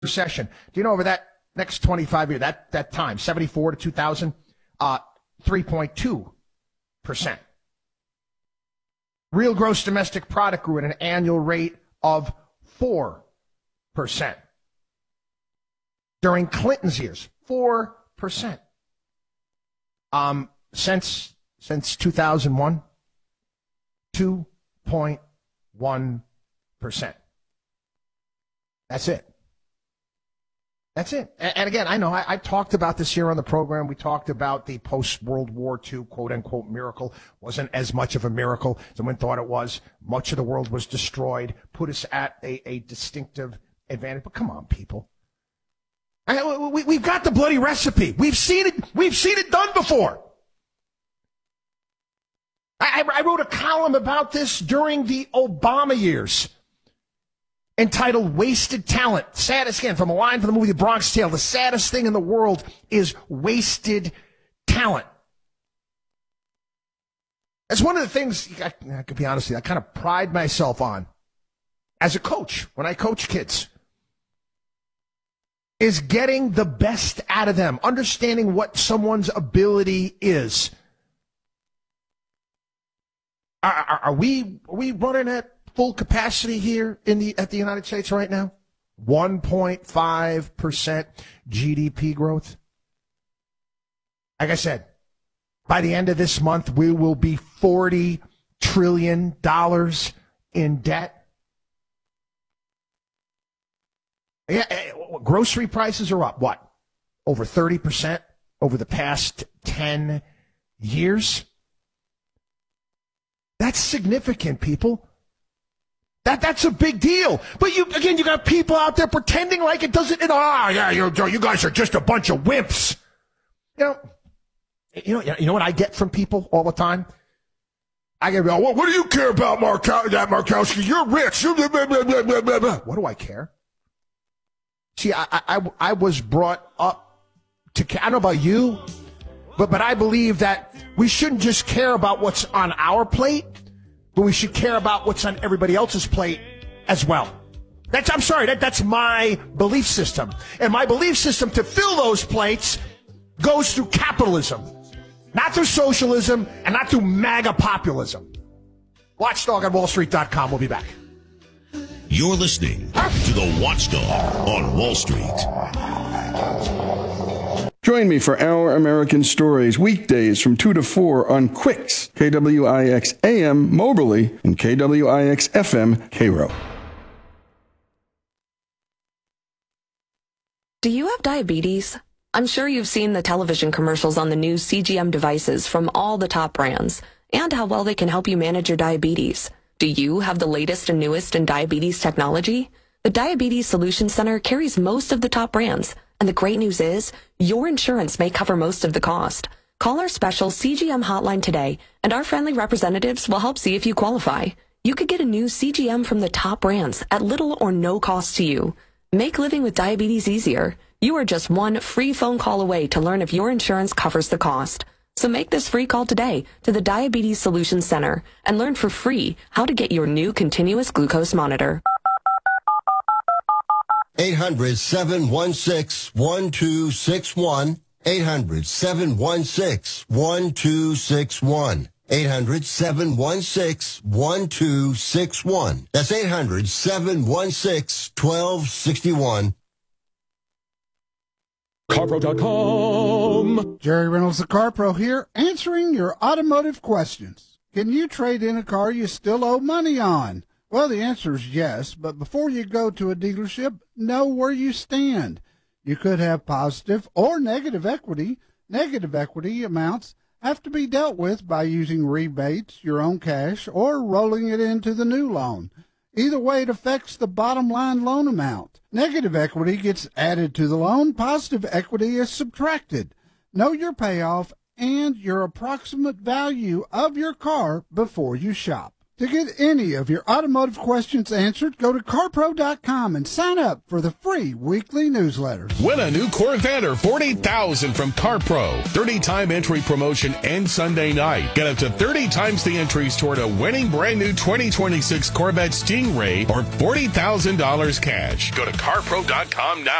recession. Do you know over that next 25 years, that time, 74 to 2000, 3.2%. Real gross domestic product grew at an annual rate of 4%. During Clinton's years, 4%. Since 2001, 2.1%. That's it. That's it. And again, I know I talked about this here on the program. We talked about the post-World War II quote-unquote miracle. Wasn't as much of a miracle. Someone thought it was. Much of the world was destroyed, put us at a distinctive advantage. But come on, people. We've got the bloody recipe. We've seen it done before. I wrote a column about this during the Obama years, entitled Wasted Talent. Saddest, again, from a line from the movie The Bronx Tale, the saddest thing in the world is wasted talent. That's one of the things, I can be honest with you, I kind of pride myself on as a coach, when I coach kids, is getting the best out of them, understanding what someone's ability is. Are we running at full capacity here at the United States right now? 1.5% GDP growth. Like I said, by the end of this month, we will be $40 trillion in debt. Yeah, grocery prices are up, what? Over 30% over the past 10 years? That's significant, people. That's a big deal. But you got people out there pretending like it doesn't. You guys are just a bunch of wimps. You know what I get from people all the time? I get, well, what do you care about, Markowski? You're rich. What do I care? See, I was brought up to. I don't know about you, but I believe that we shouldn't just care about what's on our plate, but we should care about what's on everybody else's plate as well. That's my belief system. And my belief system to fill those plates goes through capitalism, not through socialism and not through MAGA populism. Watchdog on WallStreet.com. We'll be back. You're listening to the Watchdog on Wall Street. Join me for Our American Stories weekdays from 2 to 4 on Quicks, KWIX AM Moberly, and KWIX FM Cairo. Do you have diabetes? I'm sure you've seen the television commercials on the new CGM devices from all the top brands and how well they can help you manage your diabetes. Do you have the latest and newest in diabetes technology? The Diabetes Solutions Center carries most of the top brands. And the great news is, your insurance may cover most of the cost. Call our special CGM hotline today, and our friendly representatives will help see if you qualify. You could get a new CGM from the top brands at little or no cost to you. Make living with diabetes easier. You are just one free phone call away to learn if your insurance covers the cost. So make this free call today to the Diabetes Solutions Center and learn for free how to get your new continuous glucose monitor. 800-716-1261. 800-716-1261. 800-716-1261. That's 800-716-1261. CarPro.com. Jerry Reynolds, the CarPro here, answering your automotive questions. Can you trade in a car you still owe money on? Well, the answer is yes, but before you go to a dealership, know where you stand. You could have positive or negative equity. Negative equity amounts have to be dealt with by using rebates, your own cash, or rolling it into the new loan. Either way, it affects the bottom line loan amount. Negative equity gets added to the loan. Positive equity is subtracted. Know your payoff and your approximate value of your car before you shop. To get any of your automotive questions answered, go to carpro.com and sign up for the free weekly newsletter. Win a new Corvette or $40,000 from CarPro. 30-time entry promotion ends Sunday night. Get up to 30 times the entries toward a winning brand new 2026 Corvette Stingray or $40,000 cash. Go to carpro.com now.